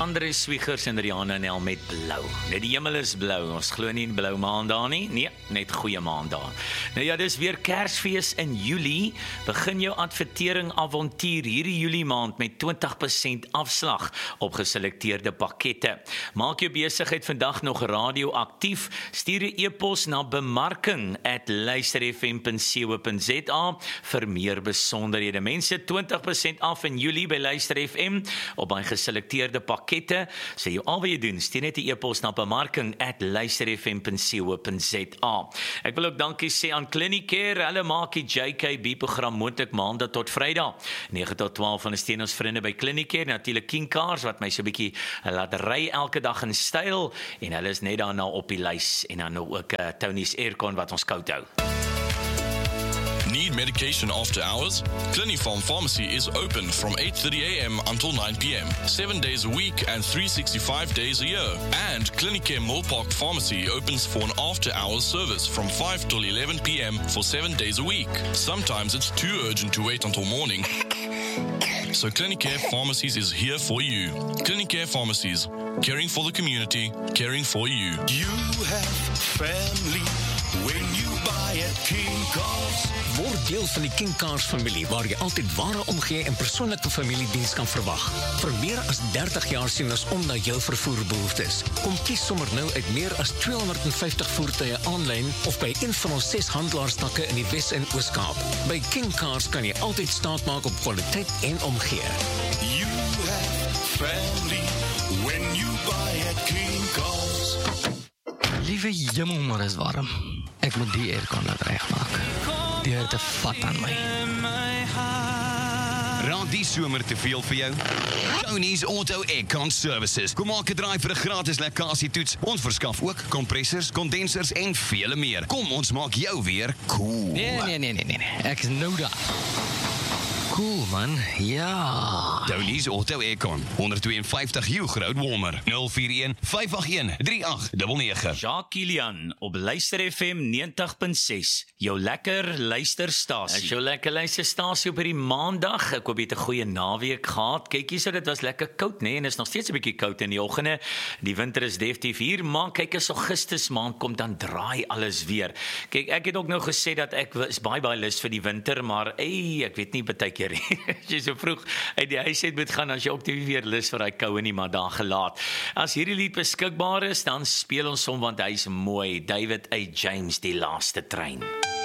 André Swiegers en Rihanna Nel met blou. Net die hemel is blou, ons glo nie in blou maandag nie. Nee, net goeie maandag. Nou ja, dis weer Kersfees in Julie. Begin jou advertering avontuur hierdie Julie maand met 20% afslag op geselekteerde pakkette. Maak jou besigheid vandag nog radioaktief. Stuur 'n e-pos na bemarking@luisterfm.co.za vir meer besonderhede. Mense, 20% af in Julie by Luister FM op my geselekteerde pakkette. So al wat jy doen, stuur net 'n e-pos na bemarking@luisterfm.co.za. Ek wil ook dankie sê aan Clinicare. Hulle maak die JKB program moontlik maandag tot Vrydag 9 tot 12 ondersteun ons vriende by Clinicare. Natuurlik King Cars wat my so 'n bietjie laat ry elke dag in styl en hulle is net daarna op die lys en dan ook Tony's Aircon wat ons koud hou. Need medication after hours? Clinifarm Pharmacy is open from 8:30 a.m. until 9 p.m. 7 days a week and 365 days a year. And Clinicare Millpark Pharmacy opens for an after-hours service from 5 till 11 p.m. for 7 days a week. Sometimes it's too urgent to wait until morning. So Clinicare Pharmacies is here for you. Clinicare Pharmacies, caring for the community, caring for you. You have family when you buy at King Cars. Word deel van die King Cars familie waar jy altyd ware omgee en persoonlike familiediens kan verwag. Vir meer as 30 jaar sien ons om na jou vervoerbehoeftes. Kom kies sommer nou uit meer as 250 voertuie aanlyn of by een van ons 6 handelaarstakke in die Wes- en Oos-Kaap. By King Cars kan jy altyd staat maak op kwaliteit en omgee. You have family when you buy at King Cars. Liewe jemmel, maar is warm. Ek moet die aircon laat regmaak. Die hitte vat aan my. Raak die somer te veel vir jou? Tony's Auto Aircon Services. Kom maak 'n draai vir 'n gratis lekkasietoets. Ons verskaf ook kompressors, kondensers en vele meer. Kom, ons maak jou weer cool. Nee. Ek is nou daar. Cool man, ja. Tony's Auto Aircon, 152 Hugh Road Walmer, 041-581-3899. Jacques Kilian op Luister FM 90.6, jou lekker luisterstasie. Is jou lekker luisterstasie op hierdie maandag. Ek hoop jy het 'n goeie naweek gehad. Kyk hierso, dit was lekker koud, nee, en is nog steeds 'n bietjie koud in die oggende. Die winter is definitief hier, maar kyk as Augustus maand kom, dan draai alles weer. Kyk, ek het ook nou gesê dat ek is baie lus vir die winter, maar ek weet nie baie keer as jy so vroeg uit die huis uit moet gaan, as jy ook nie weer lus vir daai koue nie, maar daar gelaat. As hierdie lied beskikbaar is, dan speel ons hom, want hy is mooi. David A. James, Die Laaste Trein.